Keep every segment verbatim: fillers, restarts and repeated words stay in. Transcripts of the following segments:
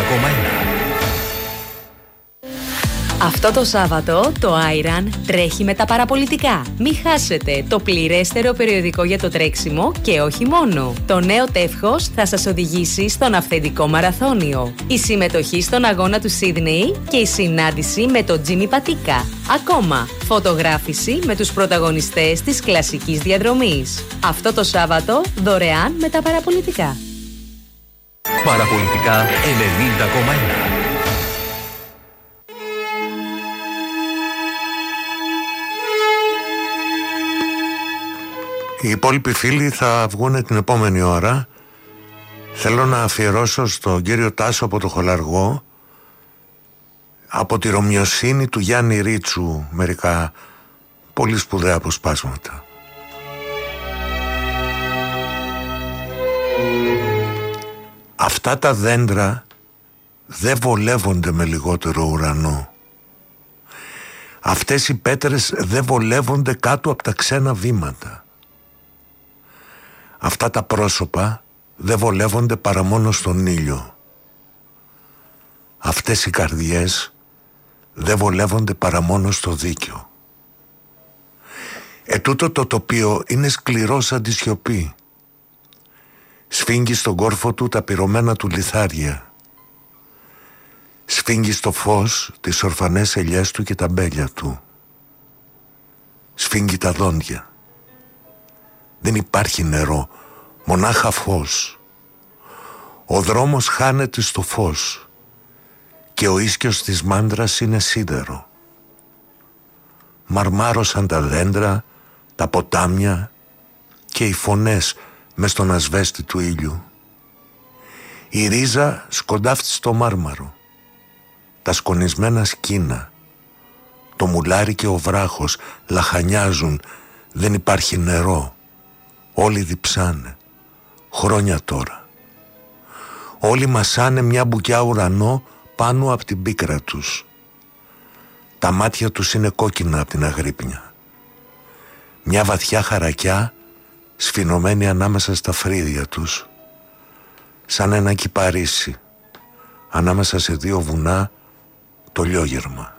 κόμμα ένα. Αυτό το Σάββατο το Άιραν τρέχει με τα παραπολιτικά. Μην χάσετε το πληρέστερο περιοδικό για το τρέξιμο και όχι μόνο. Το νέο τεύχος θα σας οδηγήσει στον αυθεντικό μαραθώνιο. Η συμμετοχή στον αγώνα του Σίδνεϊ και η συνάντηση με τον Τζίμι Πατίκα. Ακόμα, φωτογράφηση με τους πρωταγωνιστές της κλασικής διαδρομής. Αυτό το Σάββατο δωρεάν με τα παραπολιτικά. Παραπολιτικά ενενήντα κόμμα ένα. Οι υπόλοιποι φίλοι θα βγουν την επόμενη ώρα. Θέλω να αφιερώσω στον κύριο Τάσο από το Χολαργό, από τη Ρωμιοσύνη του Γιάννη Ρίτσου, μερικά πολύ σπουδαία αποσπάσματα. Αυτά τα δέντρα δεν βολεύονται με λιγότερο ουρανό. Αυτές οι πέτρες δεν βολεύονται κάτω από τα ξένα βήματα. Αυτά τα πρόσωπα δεν βολεύονται παρά μόνο στον ήλιο. Αυτές οι καρδιές δεν βολεύονται παρά μόνο στο δίκιο. Ετούτο το τοπίο είναι σκληρό σαν τη σιωπή. Σφίγγει στον κόρφο του τα πυρωμένα του λιθάρια. Σφίγγει στο φως τις ορφανές ελιές του και τα μπέλια του. Σφίγγει τα δόντια. Δεν υπάρχει νερό, μονάχα φως. Ο δρόμος χάνεται στο φως και ο ίσκιος της μάντρας είναι σίδερο. Μαρμάρωσαν τα δέντρα, τα ποτάμια και οι φωνές μες στον ασβέστη του ήλιου. Η ρίζα σκοντάφτει στο μάρμαρο, τα σκονισμένα σκίνα, το μουλάρι και ο βράχος λαχανιάζουν, δεν υπάρχει νερό. Όλοι διψάνε, χρόνια τώρα. Όλοι μασάνε μια μπουκιά ουρανό πάνω από την πίκρα τους. Τα μάτια τους είναι κόκκινα από την αγρύπνια. Μια βαθιά χαρακιά σφινωμένη ανάμεσα στα φρύδια τους, σαν ένα κυπαρίσι, ανάμεσα σε δύο βουνά, το λιόγερμα.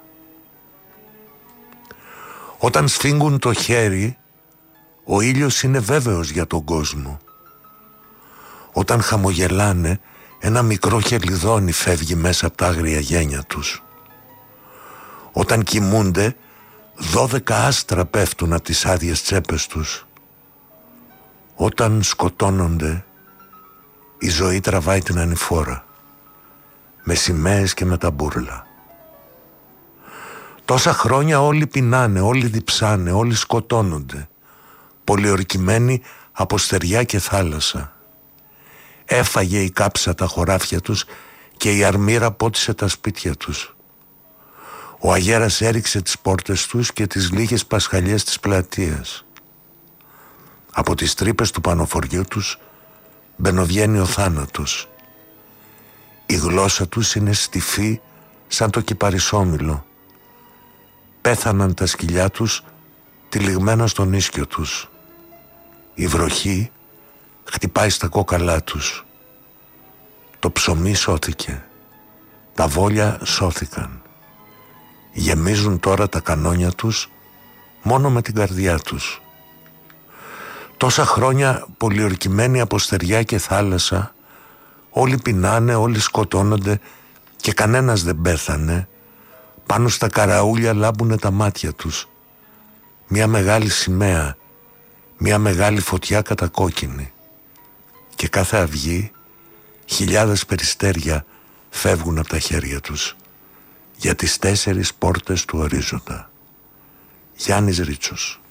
Όταν σφίγγουν το χέρι, ο ήλιος είναι βέβαιος για τον κόσμο. Όταν χαμογελάνε, ένα μικρό χελιδόνι φεύγει μέσα από τα άγρια γένια τους. Όταν κοιμούνται, δώδεκα άστρα πέφτουν από τις άδειες τσέπες τους. Όταν σκοτώνονται, η ζωή τραβάει την ανηφόρα, με σημαίες και με τα μπούρλα. Τόσα χρόνια όλοι πεινάνε, όλοι διψάνε, όλοι σκοτώνονται, πολιορκημένοι από στεριά και θάλασσα. Έφαγε η κάψα τα χωράφια τους και η αρμύρα πότισε τα σπίτια τους. Ο αγέρας έριξε τις πόρτες τους και τις λίγες πασχαλιές της πλατείας. Από τις τρύπες του πανοφοριού τους μπαινοβγαίνει ο θάνατος. Η γλώσσα τους είναι στιφή σαν το κυπαρισόμυλο. Πέθαναν τα σκυλιά τους τυλιγμένα στον ίσκιο τους. Η βροχή χτυπάει στα κόκαλά τους. Το ψωμί σώθηκε. Τα βόλια σώθηκαν. Γεμίζουν τώρα τα κανόνια τους μόνο με την καρδιά τους. Τόσα χρόνια πολιορκημένοι από στεριά και θάλασσα, όλοι πεινάνε, όλοι σκοτώνονται και κανένας δεν πέθανε. Πάνω στα καραούλια λάμπουνε τα μάτια τους. Μια μεγάλη σημαία, μια μεγάλη φωτιά κατακόκκινη. Και κάθε αυγή, χιλιάδες περιστέρια φεύγουν από τα χέρια τους για τις τέσσερις πόρτες του ορίζοντα. Γιάννης Ρίτσος.